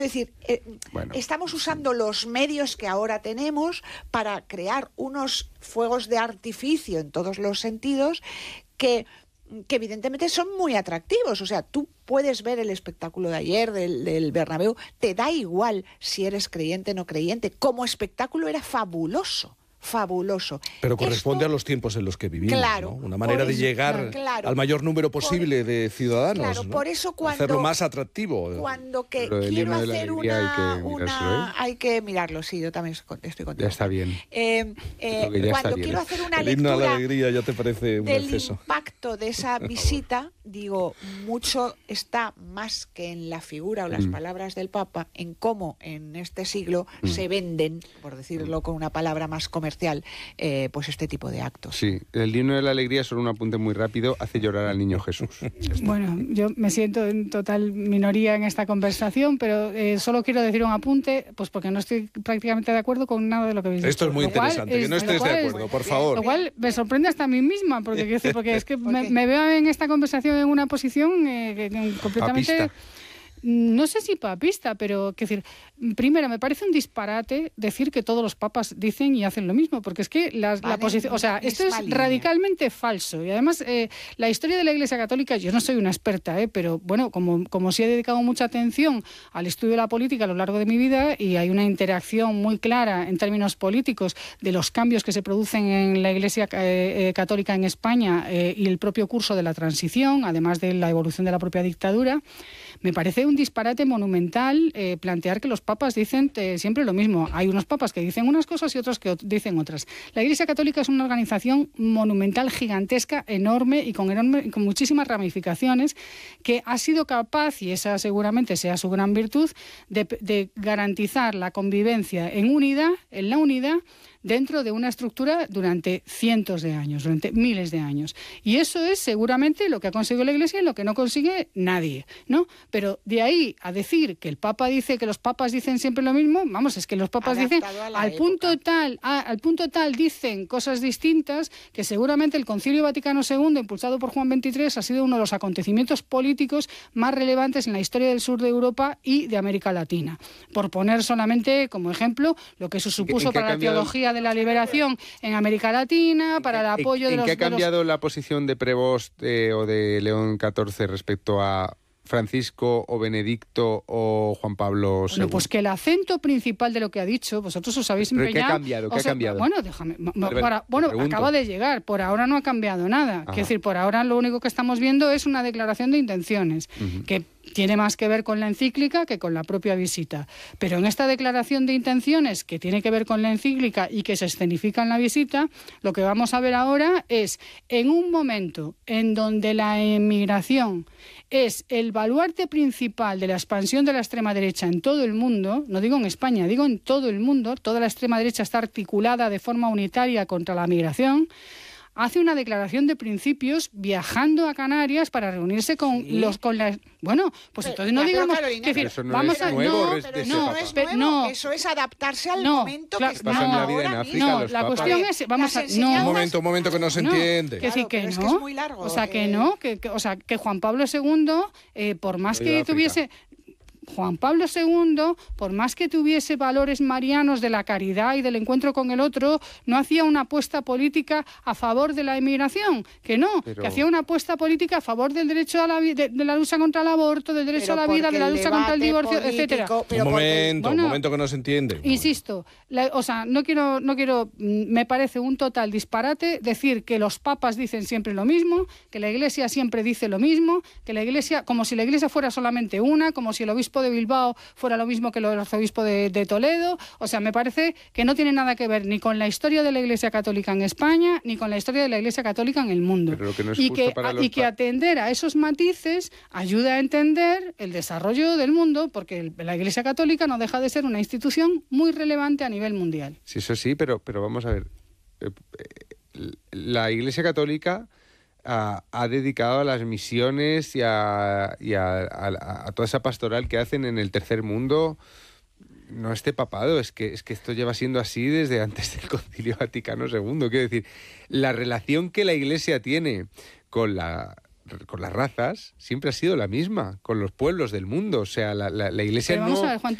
Es decir, estamos usando los medios que ahora tenemos para crear unos fuegos de artificio en todos los sentidos que evidentemente son muy atractivos. O sea, tú puedes ver el espectáculo de ayer del Bernabéu, te da igual si eres creyente o no creyente. Como espectáculo era fabuloso. Pero corresponde a los tiempos en los que vivimos, claro, ¿no? Una manera de llegar al mayor número posible de ciudadanos, claro, ¿no? por eso hacerlo más atractivo. Cuando quiero hacer hay que mirarlo, sí, yo también estoy contigo. Ya está bien. Cuando quiero hacer una el himno a la lectura alegría ya te parece un exceso. Del impacto de esa visita, digo, mucho está más que en la figura o las palabras del Papa, en cómo en este siglo se venden, por decirlo con una palabra más comercial, pues este tipo de actos. Sí, el himno de la alegría, solo un apunte muy rápido, hace llorar al niño Jesús. Bueno, yo me siento en total minoría en esta conversación, pero solo quiero decir un apunte, pues porque no estoy prácticamente de acuerdo con nada de lo que habéis dicho. Esto es muy interesante, que no estés de acuerdo, por favor. Lo cual me sorprende hasta a mí misma, porque es que me veo en esta conversación en una posición completamente... Papista. No sé si papista, pero decir, primero me parece un disparate decir que todos los papas dicen y hacen lo mismo, porque es que la posición, o sea, esto es radicalmente falso. Y además la historia de la Iglesia Católica, yo no soy una experta, pero bueno, como sí he dedicado mucha atención al estudio de la política a lo largo de mi vida, y hay una interacción muy clara en términos políticos de los cambios que se producen en la Iglesia Católica en España y el propio curso de la transición, además de la evolución de la propia dictadura. Me parece un disparate monumental plantear que los papas dicen siempre lo mismo. Hay unos papas que dicen unas cosas y otros que dicen otras. La Iglesia Católica es una organización monumental, gigantesca, enorme y con muchísimas ramificaciones, que ha sido capaz, y esa seguramente sea su gran virtud, de garantizar la convivencia en la unidad, dentro de una estructura durante cientos de años, durante miles de años. Y eso es seguramente lo que ha conseguido la Iglesia y lo que no consigue nadie, ¿no? Pero de ahí a decir que el Papa dice que los papas dicen siempre lo mismo, vamos, es que los papas dicen al punto tal dicen cosas distintas, que seguramente el Concilio Vaticano II, impulsado por Juan XXIII, ha sido uno de los acontecimientos políticos más relevantes en la historia del sur de Europa y de América Latina. Por poner solamente como ejemplo lo que eso supuso para la teología de la liberación en América Latina, para el apoyo de los... ¿En qué ha cambiado la posición de Prevost o de León XIV respecto a Francisco o Benedicto o Juan Pablo II? Bueno, pues que el acento principal de lo que ha dicho, vosotros os habéis empeñado... ¿Pero qué ha cambiado? ¿Qué ha cambiado? Bueno, déjame... acaba de llegar, por ahora no ha cambiado nada. Es decir, por ahora lo único que estamos viendo es una declaración de intenciones, que tiene más que ver con la encíclica que con la propia visita. Pero en esta declaración de intenciones, que tiene que ver con la encíclica y que se escenifica en la visita, lo que vamos a ver ahora es, en un momento en donde la emigración es el baluarte principal de la expansión de la extrema derecha en todo el mundo, no digo en España, digo en todo el mundo, toda la extrema derecha está articulada de forma unitaria contra la migración, hace una declaración de principios viajando a Canarias para reunirse con bueno, pues entonces no digamos... Eso no es nuevo. Eso es adaptarse al momento que está en la vida en África. No, la cuestión es... Un momento que no se entiende. Que decir que no. Es que es muy largo. O sea, que Juan Pablo II, por más que tuviese... Juan Pablo II, por más que tuviese valores marianos de la caridad y del encuentro con el otro, no hacía una apuesta política a favor de la inmigración, que hacía una apuesta política a favor del derecho a de la lucha contra el aborto, del derecho a la vida, de la lucha contra el divorcio, etcétera. Un momento que no se entiende. Insisto, no quiero, me parece un total disparate decir que los papas dicen siempre lo mismo, que la Iglesia siempre dice lo mismo, que la Iglesia, como si la Iglesia fuera solamente una, como si el obispo de Bilbao fuera lo mismo que el arzobispo de Toledo. O sea, me parece que no tiene nada que ver ni con la historia de la Iglesia Católica en España, ni con la historia de la Iglesia Católica en el mundo. Pero lo que no es y que atender a esos matices ayuda a entender el desarrollo del mundo, porque la Iglesia Católica no deja de ser una institución muy relevante a nivel mundial. Sí, eso sí, pero vamos a ver. La Iglesia Católica ha dedicado a las misiones y a toda esa pastoral que hacen en el tercer mundo, no este papado, es que esto lleva siendo así desde antes del Concilio Vaticano II. Quiero decir, la relación que la Iglesia tiene con la las razas siempre ha sido la misma, con los pueblos del mundo. O sea, la Iglesia Pero vamos a ver, Juan,